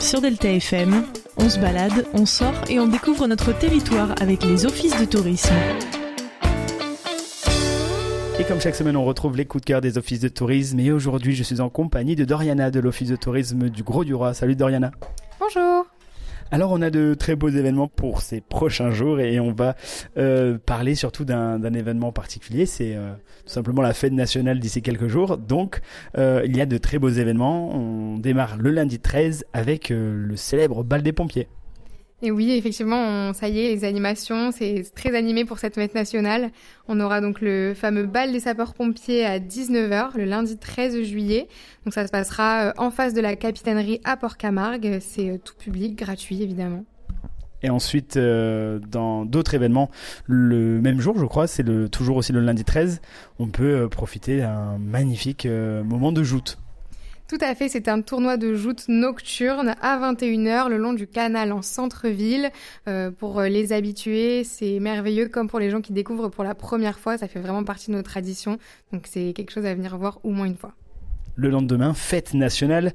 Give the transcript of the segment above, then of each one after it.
Sur Delta FM, on se balade, on sort et on découvre notre territoire avec les offices de tourisme. Et comme chaque semaine, on retrouve les coups de cœur des offices de tourisme. Et aujourd'hui, je suis en compagnie de Doriana de l'office de tourisme du Grau-du-Roi. Salut Doriana. Bonjour. Alors, on a de très beaux événements pour ces prochains jours et on va parler surtout d'un événement particulier. C'est tout simplement la fête nationale d'ici quelques jours. Donc, il y a de très beaux événements. On démarre le lundi 13 avec le célèbre bal des pompiers. Et oui, effectivement, ça y est, les animations, c'est très animé pour cette fête nationale. On aura donc le fameux bal des sapeurs-pompiers à 19h, le lundi 13 juillet. Donc ça se passera en face de la capitainerie à Port-Camargue. C'est tout public, gratuit évidemment. Et ensuite, dans d'autres événements, le même jour, je crois, c'est toujours aussi le lundi 13, on peut profiter d'un magnifique moment de joute. Tout à fait, c'est un tournoi de joute nocturne à 21h le long du canal en centre-ville. Pour les habitués, c'est merveilleux, comme pour les gens qui découvrent pour la première fois, ça fait vraiment partie de nos traditions. Donc c'est quelque chose à venir voir au moins une fois. Le lendemain, fête nationale,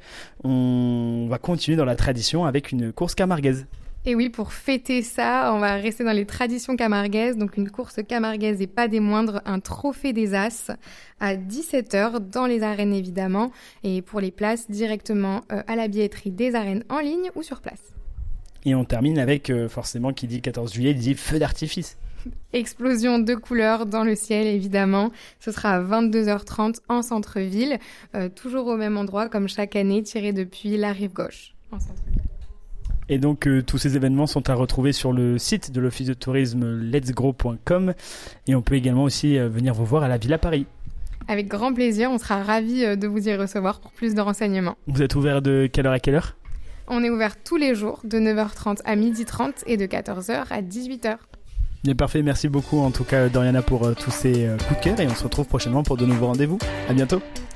on va continuer dans la tradition avec une course camarguaise. Et oui, pour fêter ça, on va rester dans les traditions camarguaises. Donc une course camarguaise et pas des moindres, un trophée des As à 17h dans les arènes évidemment. Et pour les places, directement à la billetterie des arènes en ligne ou sur place. Et on termine avec, forcément, qui dit 14 juillet, dit feu d'artifice. Explosion de couleurs dans le ciel évidemment. Ce sera à 22h30 en centre-ville. Toujours au même endroit comme chaque année, tiré depuis la rive gauche en centre-ville. Et donc, tous ces événements sont à retrouver sur le site de l'office de tourisme letsgrow.com et on peut également aussi venir vous voir à la Villa Paris. Avec grand plaisir, on sera ravis de vous y recevoir pour plus de renseignements. Vous êtes ouvert de quelle heure à quelle heure ? On est ouvert tous les jours de 9h30 à 12h30 et de 14h à 18h. Bien parfait, merci beaucoup en tout cas Doriana pour tous ces coups de cœur et on se retrouve prochainement pour de nouveaux rendez-vous. À bientôt.